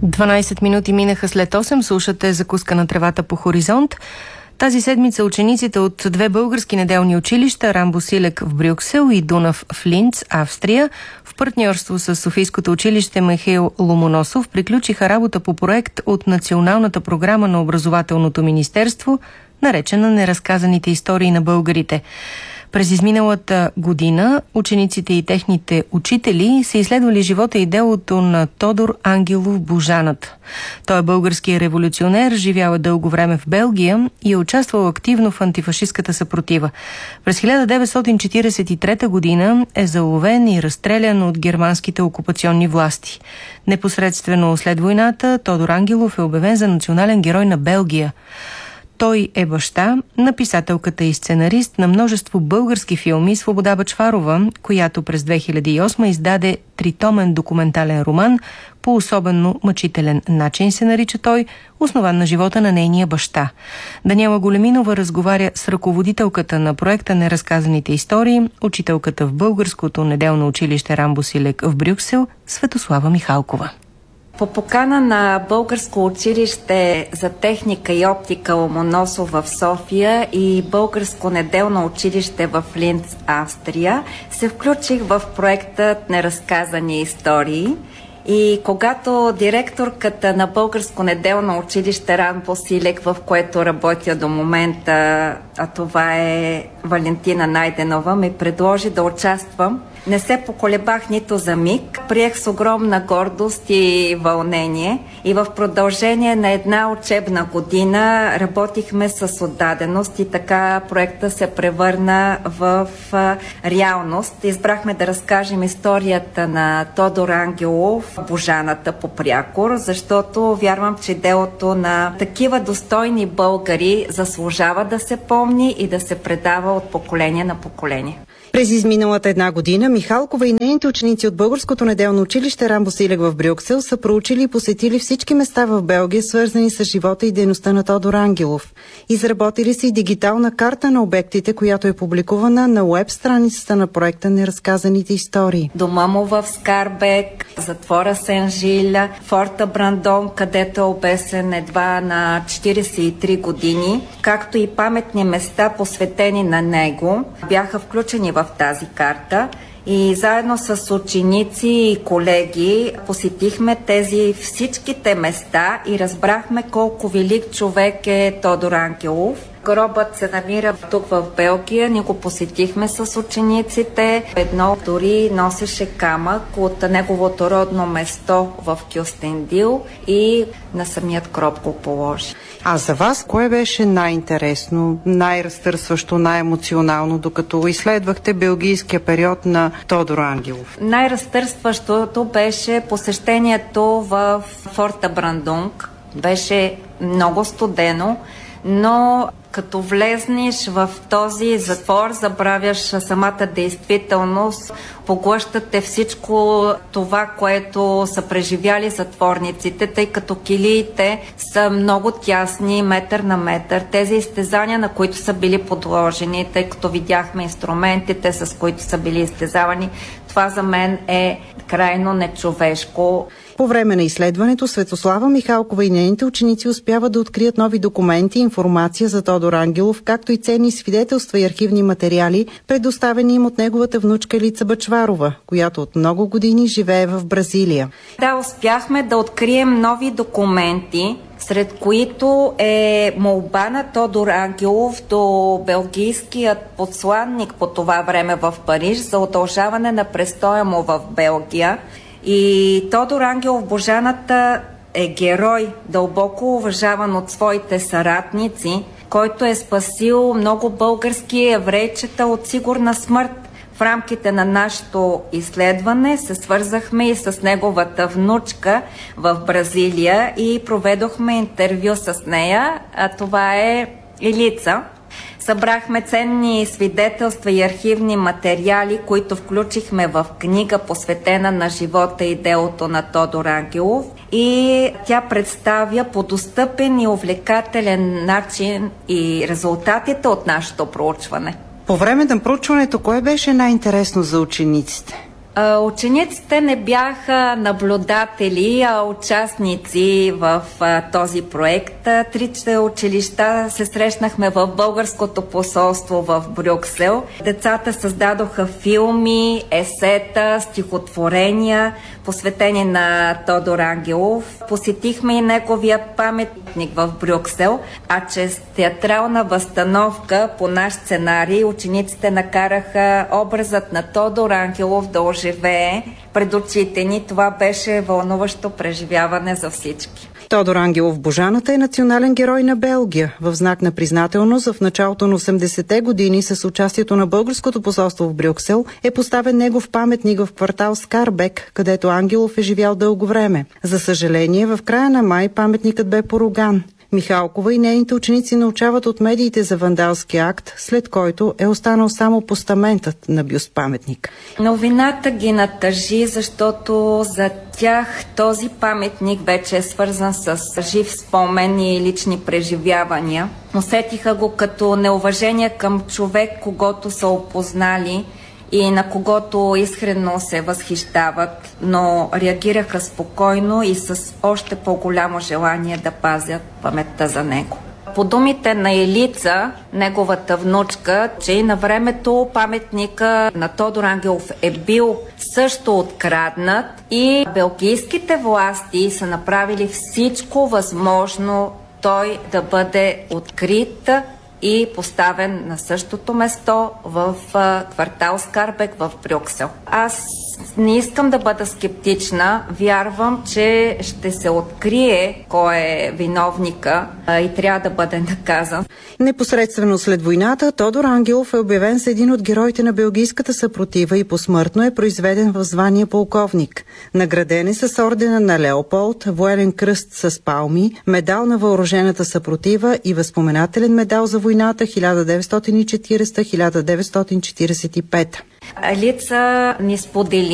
12 минути минаха след 8. Слушате закуска на тревата по Хоризонт. Тази седмица учениците от две български неделни училища, Рамбо Силек в Брюксел и Дунав в Линц, Австрия, в партньорство с Софийското училище Михаил Ломоносов приключиха работа по проект от Националната програма на Образователното министерство, наречена "Неразказаните истории на българите". През изминалата година учениците и техните учители са изследвали живота и делото на Тодор Ангелов Божаната. Той е български революционер, живял е дълго време в Белгия и е участвал активно в антифашистката съпротива. През 1943 година е заловен и разстрелян от германските окупационни власти. Непосредствено след войната Тодор Ангелов е обявен за национален герой на Белгия. Той е баща на писателката и сценарист на множество български филми Свобода Бъчварова, която през 2008 издаде тритомен документален роман "По особено мъчителен начин" се нарича той, основан на живота на нейния баща. Даниела Големинова разговаря с ръководителката на проекта "Неразказаните истории", учителката в българското неделно училище Рамбо Силек в Брюксел, Светослава Михалкова. По покана на Българско училище за техника и оптика Ломоносов в София и Българско неделно училище в Линц, Австрия, се включих в проектът "Неразказани истории". И когато директорката на Българско неделно училище Рамбо Силек, в което работя до момента, а това е Валентина Найденова, ми предложи да участвам, не се поколебах нито за миг. Приех с огромна гордост и вълнение и в продължение на една учебна година работихме с отдаденост и така проекта се превърна в реалност. Избрахме да разкажем историята на Тодор Ангелов, Божаната по прякор, защото вярвам, че делото на такива достойни българи заслужава да се помни и да се предава от поколение на поколение. През изминалата една година Михалкова и нейните ученици от Българското неделно училище Рамбо Силек в Брюксел са проучили и посетили всички места в Белгия, свързани с живота и дейността на Тодор Ангелов. Изработили са и дигитална карта на обектите, която е публикувана на уеб страницата на проекта "Неразказаните истории". Дома му в Скарбек, затвора Сен-Жиля, форта Брандон, където е обесен едва на 43 години, както и паметни места, посветени на него, бяха включени в тази карта. И заедно с ученици и колеги посетихме всичките места и разбрахме колко велик човек е Тодор Ангелов. Гробът се намира тук в Белгия, ние го посетихме с учениците. Едно дори носеше камък от неговото родно место в Кюстендил и на самият гроб го положи. А за вас кое беше най-интересно, най-разтърсващо, най-емоционално, докато изследвахте белгийския период на Тодор Ангелов? Най-разтърсващото беше посещението в форта Брандунг. Беше много студено, но като влезнеш в този затвор, забравяш самата действителност, поглъщате всичко това, което са преживяли затворниците, тъй като килиите са много тясни, метър на метър. Тези изтезания, на които са били подложени, тъй като видяхме инструментите, с които са били изтезавани, това за мен е крайно нечовешко. По време на изследването Светослава Михалкова и нейните ученици успяват да открият нови документи, информация за Тодор Ангелов, както и ценни свидетелства и архивни материали, предоставени им от неговата внучка Лица Бъчварова, която от много години живее в Бразилия. Да, успяхме да открием нови документи, сред които е молба на Тодор Ангелов до белгийският посланник по това време в Париж за удължаване на престоя му в Белгия. И Тодор Ангелов Божаната е герой, дълбоко уважаван от своите съратници, който е спасил много български еврейчета от сигурна смърт. В рамките на нашето изследване се свързахме и с неговата внучка в Бразилия и проведохме интервю с нея, а това е Илица. Събрахме ценни свидетелства и архивни материали, които включихме в книга, посветена на живота и делото на Тодор Ангелов, и тя представя по достъпен и увлекателен начин и резултатите от нашето проучване. По време на проучването, кое беше най-интересно за учениците? Учениците не бяха наблюдатели, а участници в този проект. Трите училища се срещнахме в Българското посолство в Брюксел. Децата създадоха филми, есета, стихотворения, посветени на Тодор Ангелов. Посетихме и неговия паметник в Брюксел, а чрез театрална възстановка по наш сценарий учениците накараха образът на Тодор Ангелов да оживее пред очите ни. Това беше вълнуващо преживяване за всички. Тодор Ангелов Божаната е национален герой на Белгия. В знак на признателност в началото на 80-те години с участието на Българското посолство в Брюксел е поставен негов паметник в квартал Скарбек, където Ангелов е живял дълго време. За съжаление, в края на май паметникът бе поруган. Михалкова и нейните ученици научават от медиите за вандалски акт, след който е останал само постаментът на бюст-паметник. Новината ги натъжи, защото за тях този паметник вече е свързан с жив спомен и лични преживявания. Усетиха го като неуважение към човек, когото са опознали и на когото искрено се възхищават, но реагираха спокойно и с още по-голямо желание да пазят паметта за него. По думите на Елица, неговата внучка, че и на времето паметника на Тодор Ангелов е бил също откраднат и белгийските власти са направили всичко възможно той да бъде открит и поставен на същото место в квартал Скарбек в Брюксел. Аз не искам да бъда скептична. Вярвам, че ще се открие кой е виновника и трябва да бъде наказан. Непосредствено след войната Тодор Ангелов е обявен с един от героите на белгийската съпротива и посмъртно е произведен в звание полковник. Награден е с ордена на Леополд, военен кръст с палми, медал на въоръжената съпротива и възпоменателен медал за войната 1940-1945. Елица ни сподели,